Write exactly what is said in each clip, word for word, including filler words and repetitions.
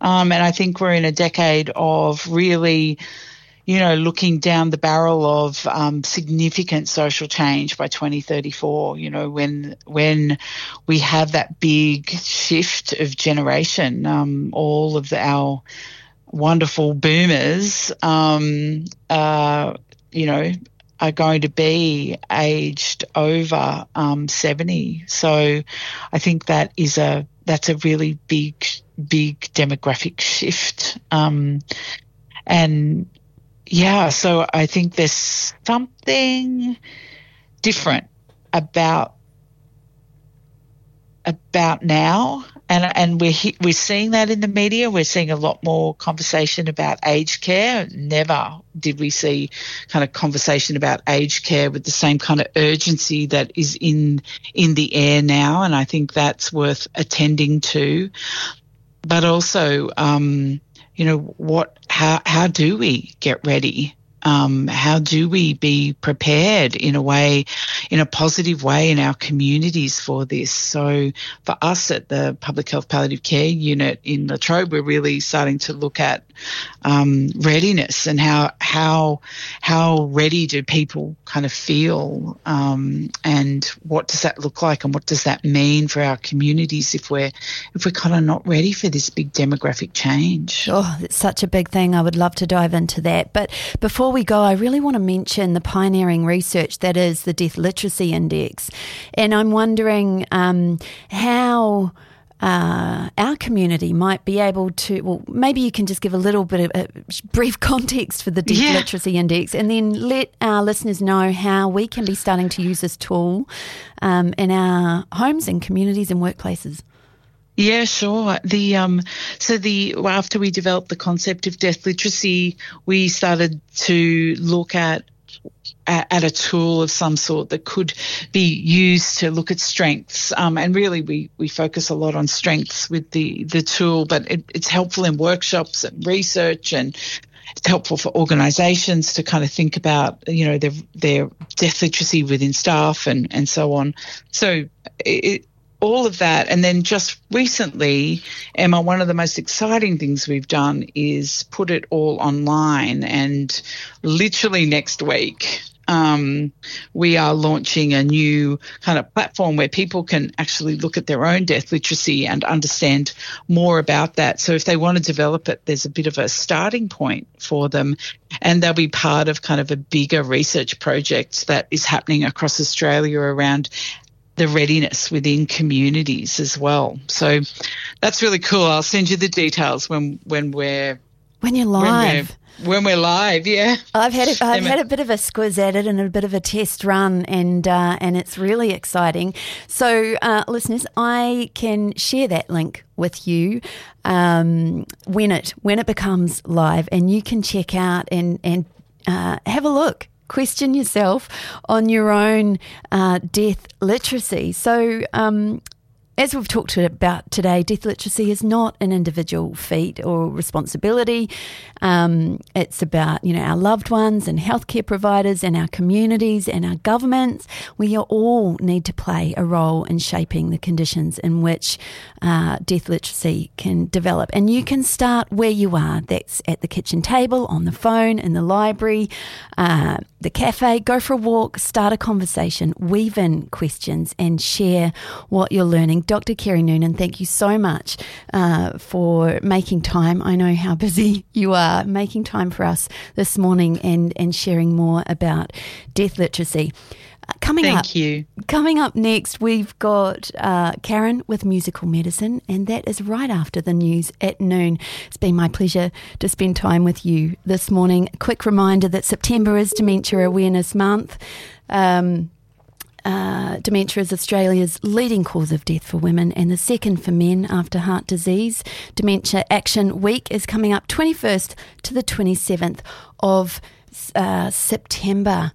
Um, and I think we're in a decade of really, you know, looking down the barrel of um, significant social change by twenty thirty-four, you know, when when we have that big shift of generation, um, all of the, our wonderful boomers, um, uh, you know, are going to be aged over um, seventy. So I think that is a that's a really big, big demographic shift. Um, and yeah, so I think there's something different about about now, and and we're we're seeing that in the media. We're seeing a lot more conversation about aged care. Never did we see kind of conversation about aged care with the same kind of urgency that is in in the air now, and I think that's worth attending to. But also, um, you know, what? How how do we get ready? Um, how do we be prepared in a way, in a positive way in our communities for this? So for us at the Public Health Palliative Care Unit in La Trobe, we're really starting to look at um, readiness and how how how ready do people kind of feel, um, and what does that look like, and what does that mean for our communities if we're if we're kind of not ready for this big demographic change? Oh, it's such a big thing. I would love to dive into that. But before we go, I really want to mention the pioneering research that is the Death Literacy Index. And I'm wondering um, how uh, our community might be able to, well, maybe you can just give a little bit of a brief context for the Death yeah. Literacy Index, and then let our listeners know how we can be starting to use this tool um, in our homes and communities and workplaces. Yeah, sure. The um, so the after we developed the concept of death literacy, we started to look at at a tool of some sort that could be used to look at strengths. Um, and really, we we focus a lot on strengths with the the tool, but it, it's helpful in workshops and research, and it's helpful for organisations to kind of think about, you know, their their death literacy within staff and and so on. So it. All of that. And then just recently, Emma, one of the most exciting things we've done is put it all online, and literally next week um, we are launching a new kind of platform where people can actually look at their own death literacy and understand more about that. So if they want to develop it, there's a bit of a starting point for them, and they'll be part of kind of a bigger research project that is happening across Australia around the readiness within communities as well. So that's really cool. I'll send you the details when when we're when you're live. When we're, when we're live, yeah. I've had a, I've had a bit of a squiz at it and a bit of a test run, and uh, and it's really exciting. So, uh, listeners, I can share that link with you um, when it when it becomes live, and you can check out and and uh, have a look. Question yourself on your own uh, death literacy. So um, as we've talked about today, death literacy is not an individual feat or responsibility. Um, it's about, you know, our loved ones and healthcare providers and our communities and our governments. We all need to play a role in shaping the conditions in which uh, death literacy can develop. And you can start where you are. That's at the kitchen table, on the phone, in the library, uh, the cafe. Go for a walk, start a conversation, weave in questions and share what you're learning. Doctor Kerry Noonan, thank you so much uh, for making time. I know how busy you are, making time for us this morning and, and sharing more about death literacy. Uh, coming Thank up, you. Coming up next, we've got uh, Karen with Musical Medicine, and that is right after the news at noon. It's been my pleasure to spend time with you this morning. A quick reminder that September is Dementia Awareness Month. Um, Uh, dementia is Australia's leading cause of death for women and the second for men after heart disease. Dementia Action Week is coming up twenty-first to the twenty-seventh of uh, September.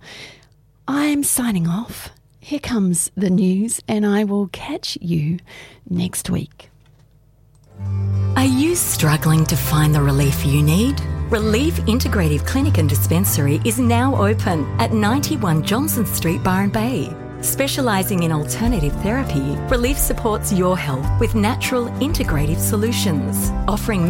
I'm signing off. Here comes the news, and I will catch you next week. Are you struggling to find the relief you need? Relief Integrative Clinic and Dispensary is now open at ninety-one Johnson Street, Byron Bay. Specialising in alternative therapy, Relief supports your health with natural integrative solutions, offering